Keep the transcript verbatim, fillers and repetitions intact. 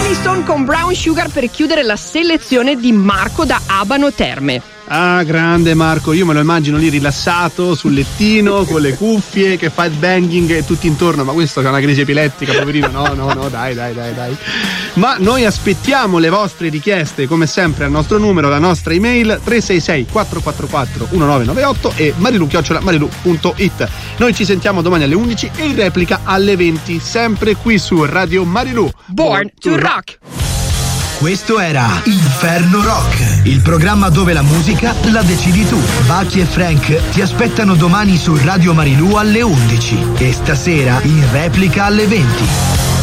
Allison con Brown Sugar per chiudere la selezione di Marco da Abano Terme. Ah, grande Marco, io me lo immagino lì rilassato sul lettino con le cuffie che fa il banging e tutti intorno, ma questo è una crisi epilettica, poverino. No, no, no, dai, dai, dai, dai. Ma noi aspettiamo le vostre richieste come sempre al nostro numero, la nostra email tre sei sei quattro quattro quattro uno nove nove otto e marilu chiocciola marilu punto it. Noi ci sentiamo domani alle undici e in replica alle venti, sempre qui su Radio Marilu. Born to Rock. Questo era Inferno Rock, il programma dove la musica la decidi tu. Bucky e Frank ti aspettano domani su Radio Marilu alle undici e stasera in replica alle venti.